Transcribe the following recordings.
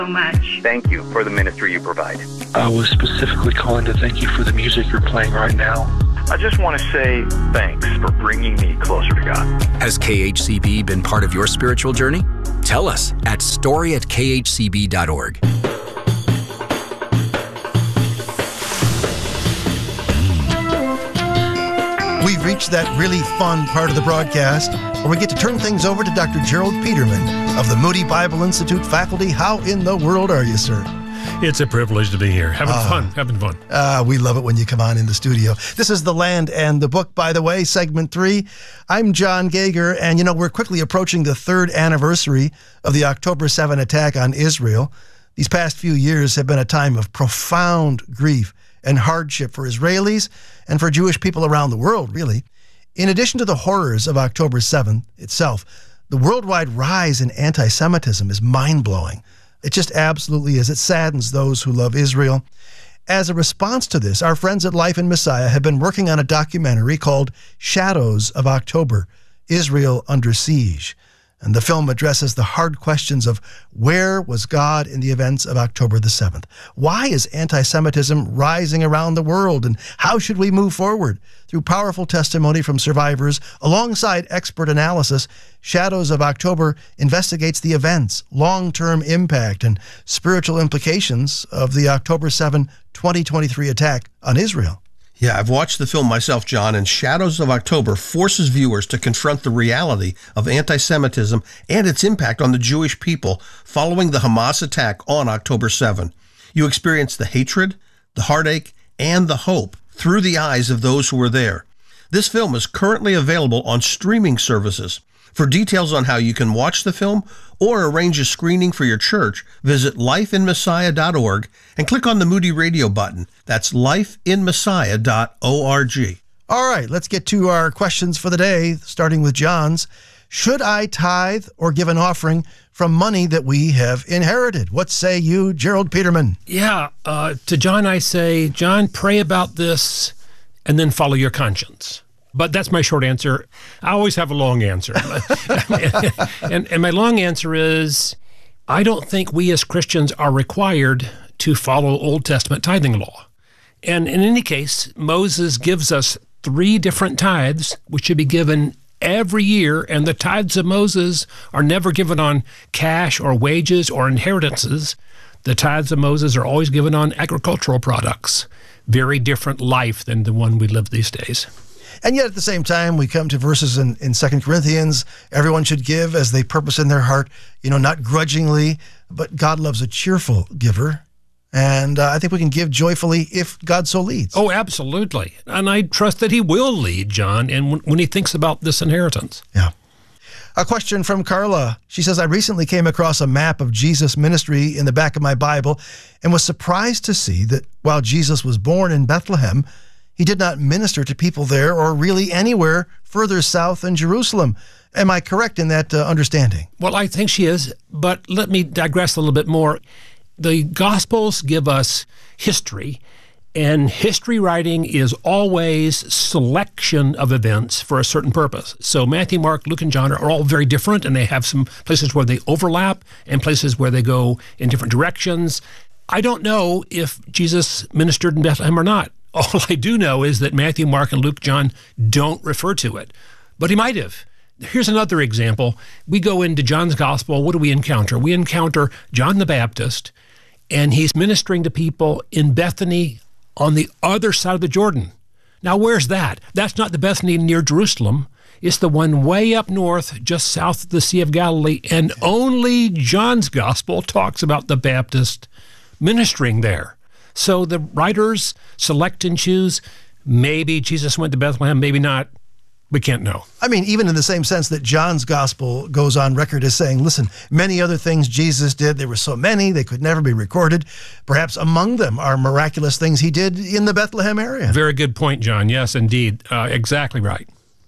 so much. Thank you for the ministry you provide. I was specifically calling to thank you for the music you're playing right now. I just want to say thanks for bringing me closer to God. Has KHCB been part of your spiritual journey? Tell us at story@khcb.org. We've reached that really fun part of the broadcast where we get to turn things over to Dr. Gerald Peterman of the Moody Bible Institute faculty. How in the world are you, sir? It's a privilege to be here. Having fun. We love it when you come on in the studio. This is The Land and the Book, by the way, segment 3. I'm John Gauger, and we're quickly approaching the 3rd anniversary of the October 7 attack on Israel. These past few years have been a time of profound grief and hardship for Israelis and for Jewish people around the world, really. In addition to the horrors of October 7th itself, the worldwide rise in anti-Semitism is mind-blowing. It just absolutely is. It saddens those who love Israel. As a response to this, our friends at Life in Messiah have been working on a documentary called Shadows of October, Israel Under Siege. And the film addresses the hard questions of where was God in the events of October the 7th? Why is anti-Semitism rising around the world? And how should we move forward? Through powerful testimony from survivors, alongside expert analysis, Shadows of October investigates the events, long-term impact, and spiritual implications of the October 7, 2023 attack on Israel. Yeah, I've watched the film myself, John, and Shadows of October forces viewers to confront the reality of anti-Semitism and its impact on the Jewish people following the Hamas attack on October 7. You experience the hatred, the heartache, and the hope through the eyes of those who were there. This film is currently available on streaming services. For details on how you can watch the film or arrange a screening for your church, visit lifeinmessiah.org and click on the Moody Radio button. That's lifeinmessiah.org. All right, let's get to our questions for the day, starting with John's. Should I tithe or give an offering from money that we have inherited? What say you, Gerald Peterman? Yeah, to John I say, John, pray about this and then follow your conscience. But that's my short answer. I always have a long answer. and my long answer is, I don't think we as Christians are required to follow Old Testament tithing law. And in any case, Moses gives us 3 different tithes, which should be given every year, and the tithes of Moses are never given on cash or wages or inheritances. The tithes of Moses are always given on agricultural products. Very different life than the one we live these days. And yet at the same time, we come to verses in 2 Corinthians, everyone should give as they purpose in their heart, not grudgingly, but God loves a cheerful giver. And I think we can give joyfully if God so leads. Oh, absolutely. And I trust that he will lead, John, and when he thinks about this inheritance. Yeah. A question from Carla. She says, I recently came across a map of Jesus' ministry in the back of my Bible and was surprised to see that while Jesus was born in Bethlehem, he did not minister to people there or really anywhere further south than Jerusalem. Am I correct in that understanding? Well, I think she is, but let me digress a little bit more. The Gospels give us history, and history writing is always selection of events for a certain purpose. So Matthew, Mark, Luke, and John are all very different, and they have some places where they overlap and places where they go in different directions. I don't know if Jesus ministered in Bethlehem or not. All I do know is that Matthew, Mark, and Luke, John don't refer to it, but he might have. Here's another example. We go into John's Gospel. What do we encounter? We encounter John the Baptist, and he's ministering to people in Bethany on the other side of the Jordan. Now, where's that? That's not the Bethany near Jerusalem. It's the one way up north, just south of the Sea of Galilee, and only John's Gospel talks about the Baptist ministering there. So the writers select and choose. Maybe Jesus went to Bethlehem, maybe not. We can't know. I mean, even in the same sense that John's Gospel goes on record as saying, listen, many other things Jesus did, there were so many, they could never be recorded. Perhaps among them are miraculous things he did in the Bethlehem area. Very good point, John. Yes, indeed. Exactly right.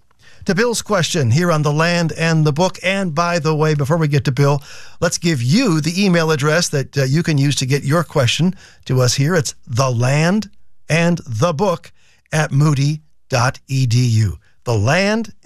To Bill's question here on The Land and the Book. And by the way, before we get to Bill, let's give you the email address that you can use to get your question to us here. It's thelandandthebook@moody.edu.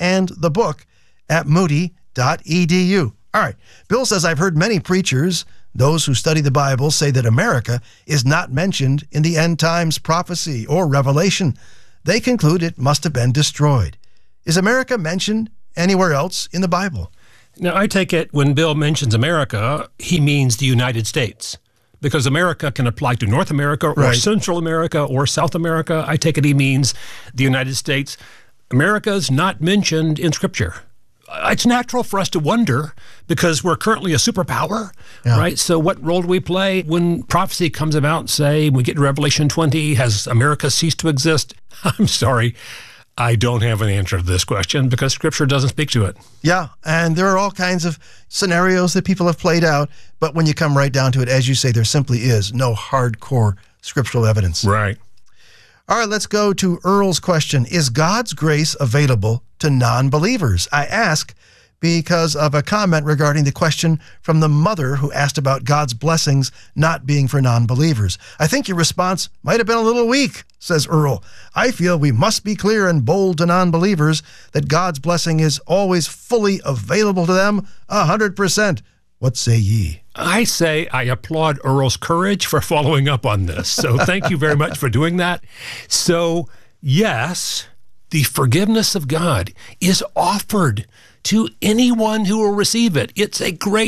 thelandandthebook@moody.edu. All right. Bill says, I've heard many preachers Those who study the Bible say that America is not mentioned in the end times prophecy or revelation. They conclude it must have been destroyed. Is America mentioned anywhere else in the Bible? Now, I take it when Bill mentions America, he means the United States, because America can apply to North America or Right. Central America or South America. I take it he means the United States. America's not mentioned in Scripture. It's natural for us to wonder because we're currently a superpower, right? So what role do we play when prophecy comes about, say, we get to Revelation 20, has America ceased to exist? I'm sorry, I don't have an answer to this question because Scripture doesn't speak to it. Yeah, and there are all kinds of scenarios that people have played out, but when you come right down to it, as you say, there simply is no hardcore scriptural evidence. Right. All right, let's go to Earl's question. Is God's grace available to non-believers? I ask because of a comment regarding the question from the mother who asked about God's blessings not being for non-believers. I think your response might have been a little weak, says Earl. I feel we must be clear and bold to non-believers that God's blessing is always fully available to them 100%. What say ye? I say I applaud Earl's courage for following up on this. So thank you very much for doing that. So, yes, the forgiveness of God is offered to anyone who will receive it. It's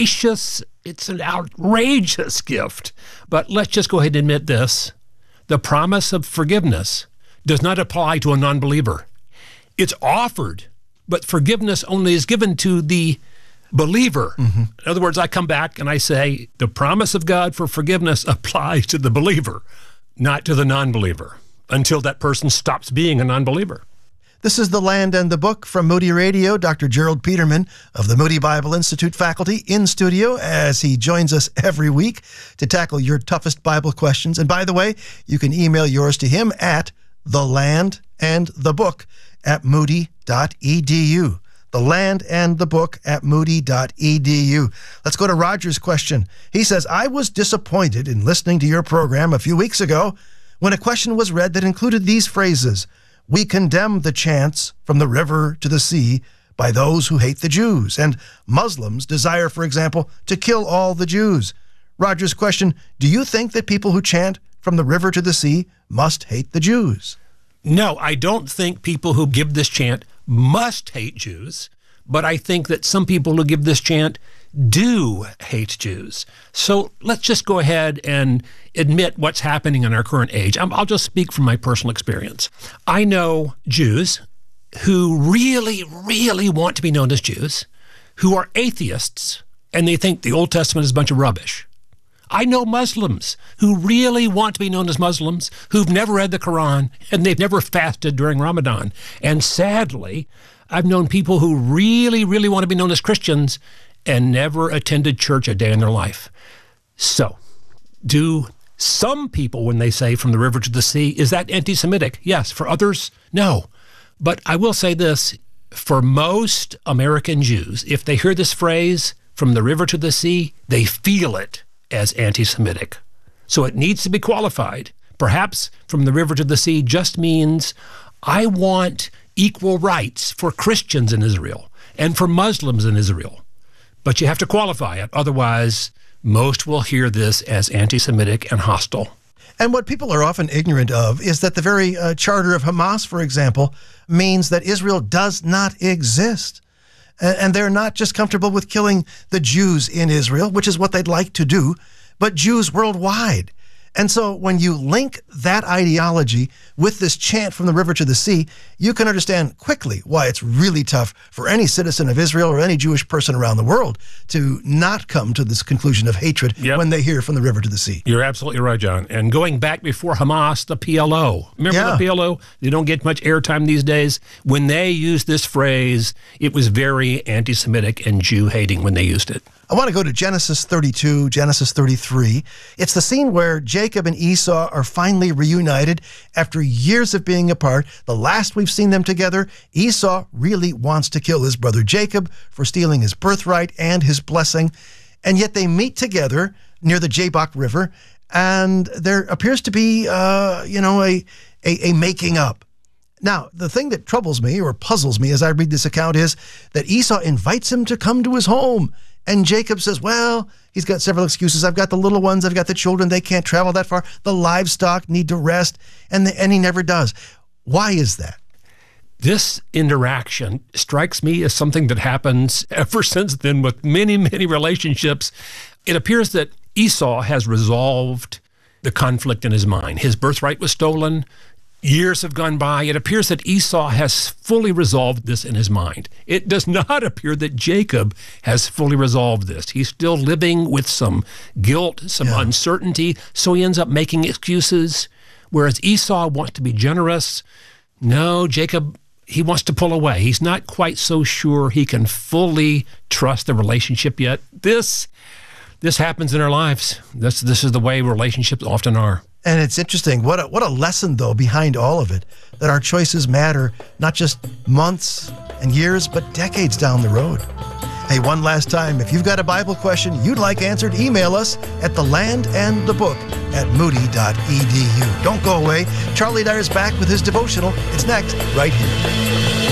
an outrageous gift. But let's just go ahead and admit this. The promise of forgiveness does not apply to a non-believer. It's offered, but forgiveness only is given to the believer. In other words, I come back and I say, the promise of God for forgiveness applies to the believer, not to the non-believer, until that person stops being a non-believer. This is The Land and the Book from Moody Radio. Dr. Gerald Peterman of the Moody Bible Institute faculty in studio as he joins us every week to tackle your toughest Bible questions. And by the way, you can email yours to him at thelandandthebook@moody.edu. thelandandthebook@moody.edu. Let's go to Roger's question. He says, I was disappointed in listening to your program a few weeks ago when a question was read that included these phrases. We condemn the chants from the river to the sea by those who hate the Jews, and Muslims desire, for example, to kill all the Jews. Roger's question, do you think that people who chant from the river to the sea must hate the Jews? No, I don't think people who give this chant must hate Jews, but I think that some people who give this chant do hate Jews. So let's just go ahead and admit what's happening in our current age. I'll just speak from my personal experience. I know Jews who really, really want to be known as Jews, who are atheists, and they think the Old Testament is a bunch of rubbish. I know Muslims who really want to be known as Muslims, who've never read the Quran, and they've never fasted during Ramadan. And sadly, I've known people who really, really want to be known as Christians and never attended church a day in their life. So, do some people, when they say from the river to the sea, is that anti-Semitic? Yes. For others, no. But I will say this, for most American Jews, if they hear this phrase, from the river to the sea, they feel it as anti-Semitic. So it needs to be qualified. Perhaps from the river to the sea just means I want equal rights for Christians in Israel and for Muslims in Israel. But you have to qualify it. Otherwise, most will hear this as anti-Semitic and hostile. And what people are often ignorant of is that the very charter of Hamas, for example, means that Israel does not exist. And they're not just comfortable with killing the Jews in Israel, which is what they'd like to do, but Jews worldwide. And so when you link that ideology with this chant from the river to the sea, you can understand quickly why it's really tough for any citizen of Israel or any Jewish person around the world to not come to this conclusion of hatred when they hear from the river to the sea. You're absolutely right, John. And going back before Hamas, the PLO. Remember the PLO? They don't get much airtime these days. When they used this phrase, it was very anti-Semitic and Jew-hating when they used it. I want to go to Genesis 32, Genesis 33. It's the scene where Jacob and Esau are finally reunited after years of being apart. The last we've seen them together, Esau really wants to kill his brother Jacob for stealing his birthright and his blessing. And yet they meet together near the Jabbok River, and there appears to be, a making up. Now, the thing that troubles me or puzzles me as I read this account is that Esau invites him to come to his home. And Jacob says, well, he's got several excuses. I've got the little ones. I've got the children. They can't travel that far. The livestock need to rest. And he never does. Why is that? This interaction strikes me as something that happens ever since then with many, many relationships. It appears that Esau has resolved the conflict in his mind. His birthright was stolen. Years have gone by. It appears that Esau has fully resolved this in his mind. It does not appear that Jacob has fully resolved this. He's still living with some guilt, some uncertainty, so he ends up making excuses. Whereas Esau wants to be generous. No, Jacob, he wants to pull away. He's not quite so sure he can fully trust the relationship yet. This happens in our lives. This is the way relationships often are. And it's interesting. What a lesson, though, behind all of it, that our choices matter not just months and years, but decades down the road. Hey, one last time, if you've got a Bible question you'd like answered, email us at thelandandthebook@moody.edu. Don't go away. Charlie Dyer's back with his devotional. It's next, right here.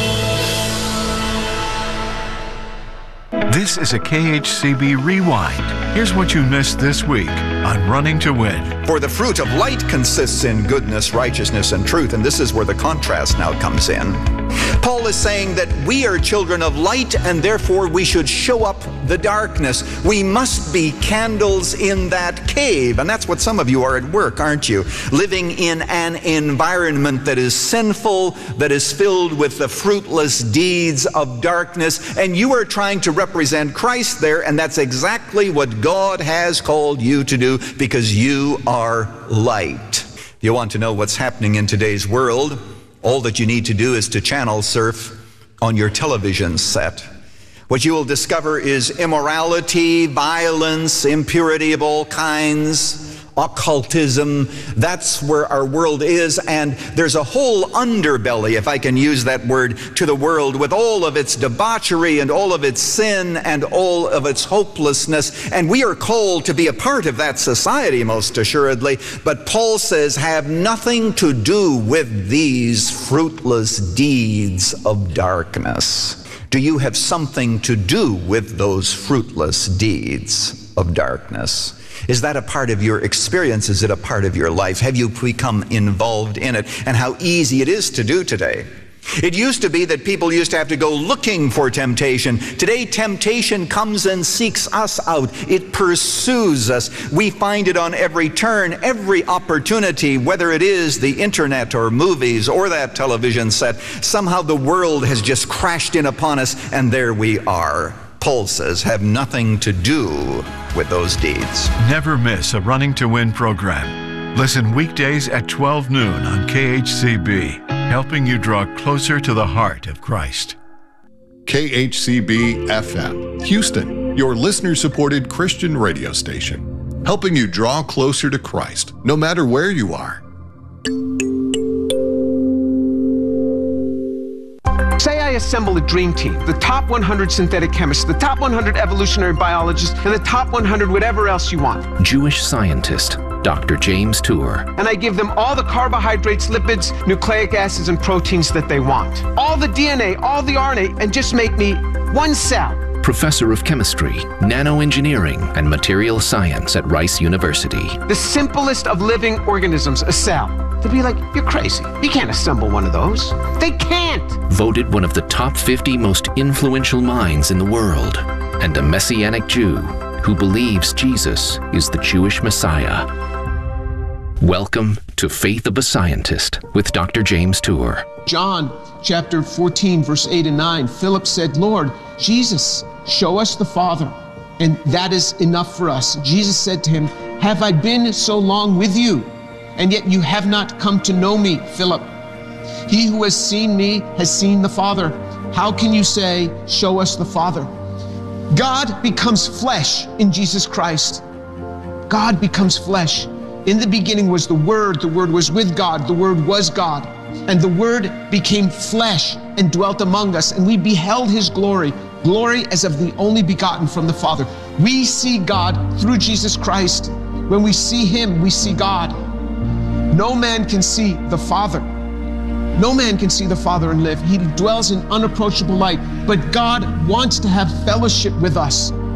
This is a KHCB Rewind. Here's what you missed this week on Running to Win. For the fruit of light consists in goodness, righteousness, and truth, and this is where the contrast now comes in. Paul is saying that we are children of light, and therefore we should show up the darkness. We must be candles in that cave, and that's what some of you are at work, aren't you? Living in an environment that is sinful, that is filled with the fruitless deeds of darkness, and you are trying to represent Christ there, and that's exactly what God has called you to do, because you are light. If you want to know what's happening in today's world, all that you need to do is to channel surf on your television set. What you will discover is immorality, violence, impurity of all kinds, occultism. That's where our world is, and there's a whole underbelly, if I can use that word, to the world with all of its debauchery and all of its sin and all of its hopelessness, and we are called to be a part of that society, most assuredly. But Paul says, have nothing to do with these fruitless deeds of darkness. Do you have something to do with those fruitless deeds of darkness? Is that a part of your experience? Is it a part of your life? Have you become involved in it? And how easy it is to do today. It used to be that people used to have to go looking for temptation. Today, temptation comes and seeks us out. It pursues us. We find it on every turn, every opportunity, whether it is the internet or movies or that television set. Somehow the world has just crashed in upon us, and there we are. Paul says, have nothing to do with those deeds. Never miss a Running to Win program. Listen weekdays at 12 noon on KHCB, helping you draw closer to the heart of Christ. KHCB FM, Houston, your listener-supported Christian radio station, helping you draw closer to Christ, no matter where you are. Say I assemble a dream team, the top 100 synthetic chemists, the top 100 evolutionary biologists, and the top 100 whatever else you want. Jewish scientist, Dr. James Tour. And I give them all the carbohydrates, lipids, nucleic acids, and proteins that they want. All the DNA, all the RNA, and just make me one cell. Professor of Chemistry, Nanoengineering, and Material Science at Rice University. The simplest of living organisms, a cell. They'd be like, you're crazy. You can't assemble one of those. They can't! Voted one of the top 50 most influential minds in the world, and a Messianic Jew who believes Jesus is the Jewish Messiah. Welcome to Faith of a Scientist with Dr. James Tour. John chapter 14, verse 8 and 9, Philip said, Lord, Jesus, show us the Father, and that is enough for us. Jesus said to him, have I been so long with you, and yet you have not come to know me, Philip? He who has seen me has seen the Father. How can you say, show us the Father? God becomes flesh in Jesus Christ. God becomes flesh. In the beginning was the Word was with God, the Word was God. And the Word became flesh and dwelt among us, and we beheld His glory, glory as of the only begotten from the Father. We see God through Jesus Christ. When we see Him, we see God. No man can see the Father. No man can see the Father and live. He dwells in unapproachable light. But God wants to have fellowship with us.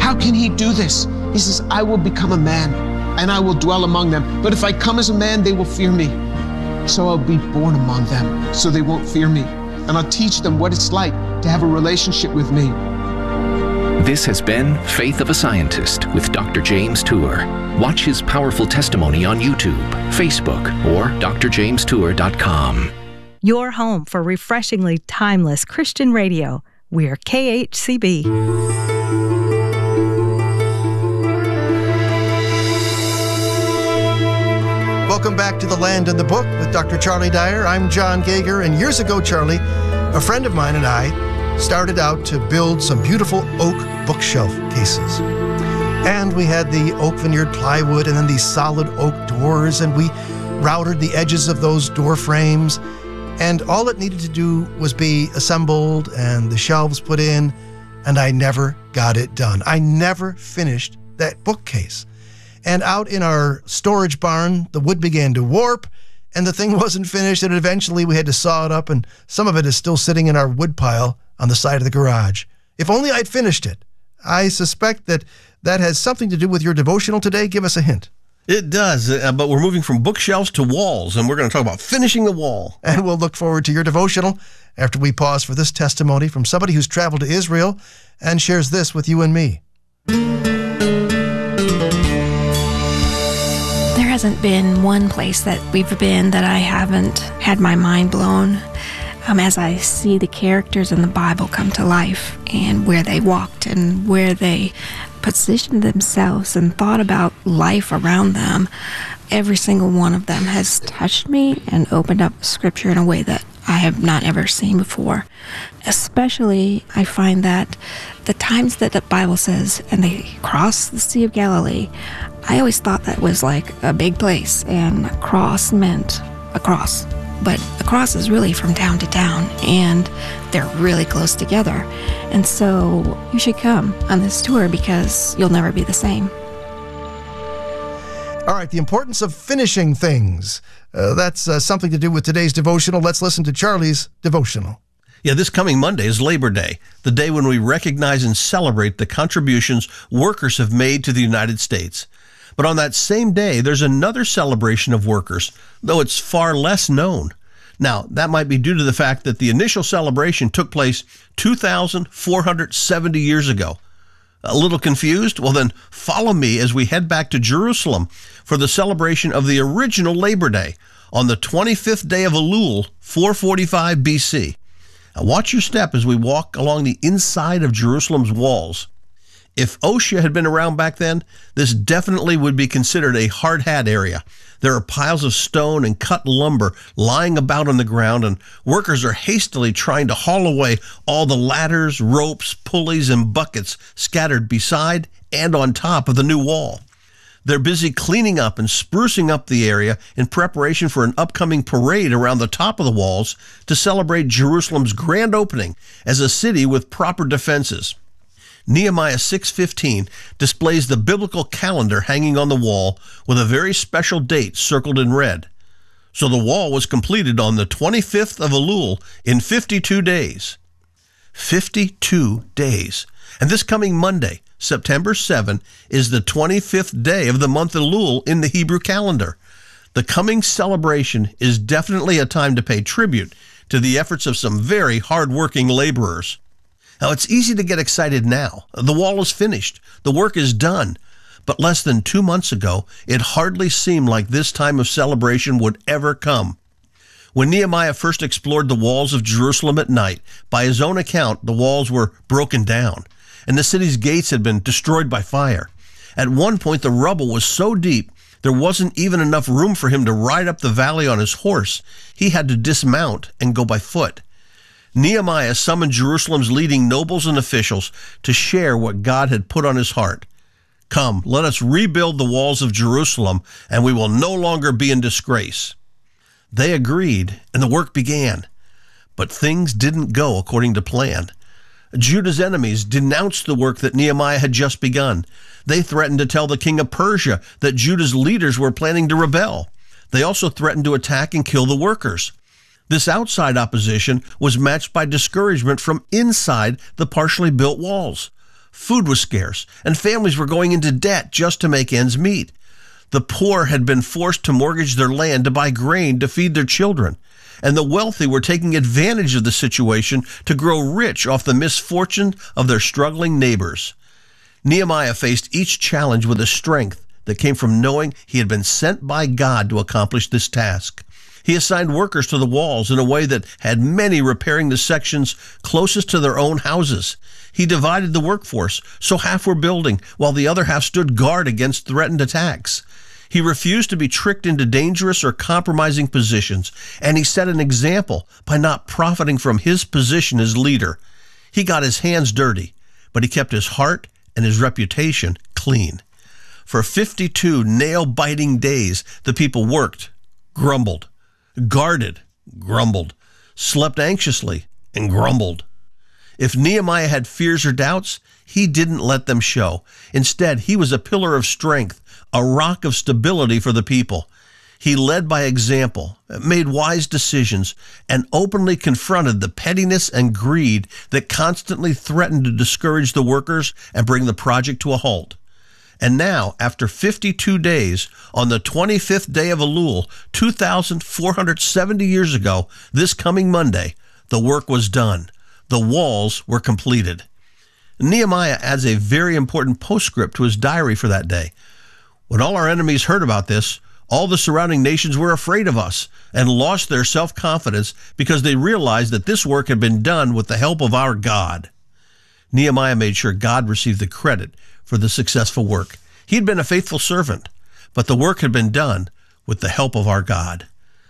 How can he do this? He says, I will become a man and I will dwell among them. But if I come as a man, they will fear me. So I'll be born among them, so they won't fear me. And I'll teach them what it's like to have a relationship with me. This has been Faith of a Scientist with Dr. James Tour. Watch his powerful testimony on YouTube, Facebook, or drjamestour.com. Your home for refreshingly timeless Christian radio. We're KHCB. Welcome back to The Land and the Book with Dr. Charlie Dyer. I'm John Gager, and years ago, Charlie, a friend of mine and I started out to build some beautiful oak bookshelf cases. And we had the oak veneered plywood and then these solid oak doors, and we routed the edges of those door frames. And all it needed to do was be assembled and the shelves put in, and I never got it done. I never finished that bookcase. And out in our storage barn, the wood began to warp, and the thing wasn't finished, and eventually we had to saw it up, and some of it is still sitting in our wood pile on the side of the garage. If only I'd finished it. I suspect that has something to do with your devotional today. Give us a hint. It does, but we're moving from bookshelves to walls, and we're going to talk about finishing the wall. And we'll look forward to your devotional after we pause for this testimony from somebody who's traveled to Israel and shares this with you and me. There hasn't been one place that we've been that I haven't had my mind blown as I see the characters in the Bible come to life and where they walked and where they positioned themselves and thought about life around them. Every single one of them has touched me and opened up Scripture in a way that I have not ever seen before. Especially, I find that the times that the Bible says, and they crossed the Sea of Galilee, I always thought that was like a big place, and a cross meant a cross. But a cross is really from town to town, and they're really close together. And so you should come on this tour because you'll never be the same. All right, the importance of finishing things. That's something to do with today's devotional. Let's listen to Charlie's devotional. Yeah, this coming Monday is Labor Day, the day when we recognize and celebrate the contributions workers have made to the United States. But on that same day, there's another celebration of workers, though it's far less known. Now, that might be due to the fact that the initial celebration took place 2,470 years ago. A little confused? Well, then follow me as we head back to Jerusalem for the celebration of the original Labor Day on the 25th day of Elul, 445 BC. Now, watch your step as we walk along the inside of Jerusalem's walls. If OSHA had been around back then, this definitely would be considered a hard hat area. There are piles of stone and cut lumber lying about on the ground, and workers are hastily trying to haul away all the ladders, ropes, pulleys, and buckets scattered beside and on top of the new wall. They're busy cleaning up and sprucing up the area in preparation for an upcoming parade around the top of the walls to celebrate Jerusalem's grand opening as a city with proper defenses. Nehemiah 6:15 displays the biblical calendar hanging on the wall with a very special date circled in red. So the wall was completed on the 25th of Elul in 52 days. 52 days. And this coming Monday, September 7, is the 25th day of the month Elul in the Hebrew calendar. The coming celebration is definitely a time to pay tribute to the efforts of some very hard-working laborers. Now, it's easy to get excited now. The wall is finished. The work is done. But less than 2 months ago, it hardly seemed like this time of celebration would ever come. When Nehemiah first explored the walls of Jerusalem at night, by his own account, the walls were broken down, and the city's gates had been destroyed by fire. At one point, the rubble was so deep, there wasn't even enough room for him to ride up the valley on his horse. He had to dismount and go by foot. Nehemiah summoned Jerusalem's leading nobles and officials to share what God had put on his heart. Come, let us rebuild the walls of Jerusalem, and we will no longer be in disgrace. They agreed, and the work began. But things didn't go according to plan. Judah's enemies denounced the work that Nehemiah had just begun. They threatened to tell the king of Persia that Judah's leaders were planning to rebel. They also threatened to attack and kill the workers. This outside opposition was matched by discouragement from inside the partially built walls. Food was scarce, and families were going into debt just to make ends meet. The poor had been forced to mortgage their land to buy grain to feed their children, and the wealthy were taking advantage of the situation to grow rich off the misfortune of their struggling neighbors. Nehemiah faced each challenge with a strength that came from knowing he had been sent by God to accomplish this task. He assigned workers to the walls in a way that had many repairing the sections closest to their own houses. He divided the workforce, so half were building, while the other half stood guard against threatened attacks. He refused to be tricked into dangerous or compromising positions, and he set an example by not profiting from his position as leader. He got his hands dirty, but he kept his heart and his reputation clean. For 52 nail-biting days, the people worked, grumbled, guarded, grumbled, slept anxiously, and grumbled. If Nehemiah had fears or doubts, he didn't let them show. Instead, he was a pillar of strength, a rock of stability for the people. He led by example, made wise decisions, and openly confronted the pettiness and greed that constantly threatened to discourage the workers and bring the project to a halt. And now, after 52 days, on the 25th day of Elul, 2,470 years ago, this coming Monday, the work was done. The walls were completed. Nehemiah adds a very important postscript to his diary for that day. When all our enemies heard about this, all the surrounding nations were afraid of us and lost their self-confidence because they realized that this work had been done with the help of our God. Nehemiah made sure God received the credit for the successful work. He had been a faithful servant, but the work had been done with the help of our God.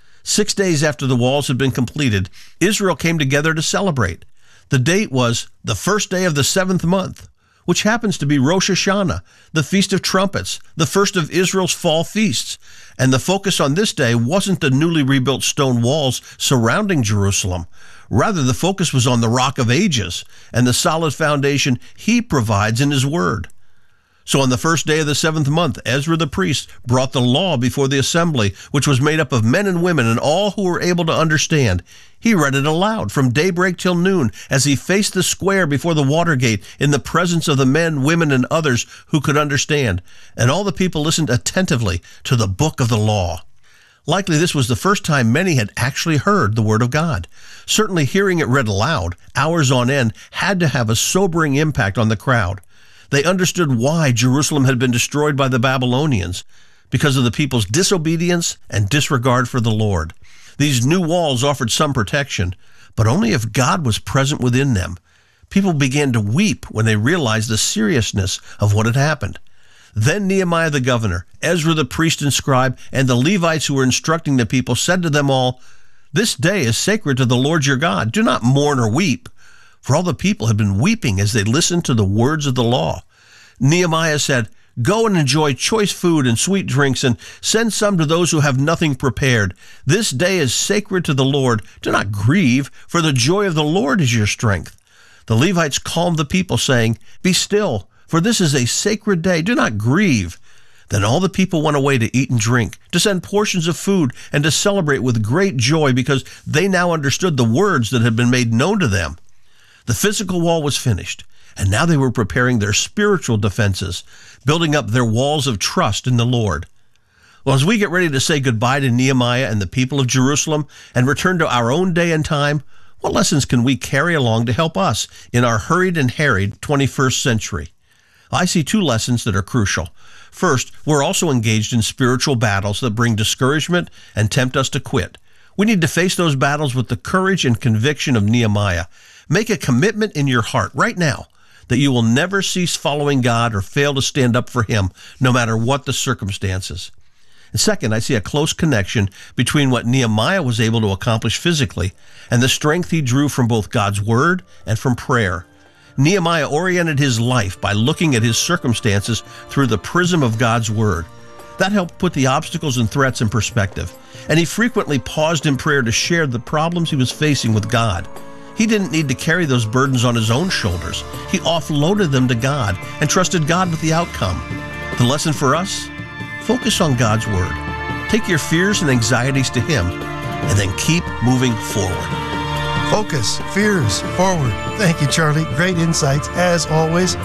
6 days after the walls had been completed, Israel came together to celebrate. The date was the first day of the 7th month, which happens to be Rosh Hashanah, the Feast of Trumpets, the first of Israel's fall feasts. And the focus on this day wasn't the newly rebuilt stone walls surrounding Jerusalem. Rather, the focus was on the Rock of Ages and the solid foundation he provides in his word. So on the first day of the 7th month, Ezra the priest brought the law before the assembly, which was made up of men and women and all who were able to understand. He read it aloud from daybreak till noon as he faced the square before the water gate in the presence of the men, women, and others who could understand. And all the people listened attentively to the book of the law. Likely this was the first time many had actually heard the word of God. Certainly hearing it read aloud, hours on end, had to have a sobering impact on the crowd. They understood why Jerusalem had been destroyed by the Babylonians, because of the people's disobedience and disregard for the Lord. These new walls offered some protection, but only if God was present within them. People began to weep when they realized the seriousness of what had happened. Then Nehemiah the governor, Ezra the priest and scribe, and the Levites who were instructing the people said to them all, "This day is sacred to the Lord your God. Do not mourn or weep." For all the people had been weeping as they listened to the words of the law. Nehemiah said, "Go and enjoy choice food and sweet drinks, and send some to those who have nothing prepared. This day is sacred to the Lord. Do not grieve, for the joy of the Lord is your strength." The Levites calmed the people, saying, "Be still, for this is a sacred day. Do not grieve." Then all the people went away to eat and drink, to send portions of food, and to celebrate with great joy, because they now understood the words that had been made known to them. The physical wall was finished, and now they were preparing their spiritual defenses, building up their walls of trust in the Lord. Well, as we get ready to say goodbye to Nehemiah and the people of Jerusalem and return to our own day and time, what lessons can we carry along to help us in our hurried and harried 21st century? I see 2 lessons that are crucial. First, we're also engaged in spiritual battles that bring discouragement and tempt us to quit. We need to face those battles with the courage and conviction of Nehemiah. Make a commitment in your heart right now that you will never cease following God or fail to stand up for him, no matter what the circumstances. And second, I see a close connection between what Nehemiah was able to accomplish physically and the strength he drew from both God's word and from prayer. Nehemiah oriented his life by looking at his circumstances through the prism of God's word. That helped put the obstacles and threats in perspective, and he frequently paused in prayer to share the problems he was facing with God. He didn't need to carry those burdens on his own shoulders. He offloaded them to God and trusted God with the outcome. The lesson for us? Focus on God's word. Take your fears and anxieties to him, and then keep moving forward. Focus, fears, forward. Thank you, Charlie. Great insights, as always.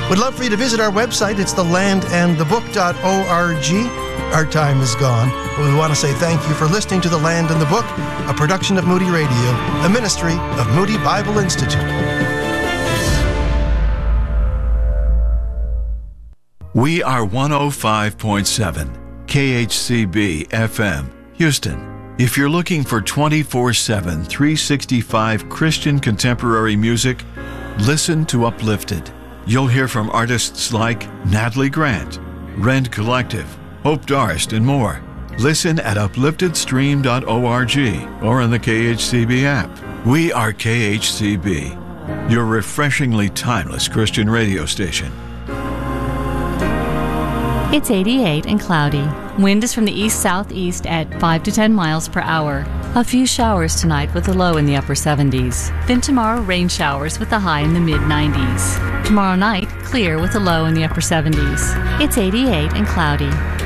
We'd love for you to visit our website. It's thelandandthebook.org. Our time is gone, but we want to say thank you for listening to The Land and the Book, a production of Moody Radio, a ministry of Moody Bible Institute. We are 105.7 KHCB FM, Houston. If you're looking for 24/7, 365 Christian contemporary music, listen to Uplifted. You'll hear from artists like Natalie Grant, Rend Collective, Hope Darst, and more. Listen at upliftedstream.org or on the KHCB app. We are KHCB, your refreshingly timeless Christian radio station. It's 88 and cloudy. Wind is from the east-southeast at 5 to 10 miles per hour. A few showers tonight with a low in the upper 70s. Then tomorrow, rain showers with a high in the mid-90s. Tomorrow night, clear with a low in the upper 70s. It's 88 and cloudy.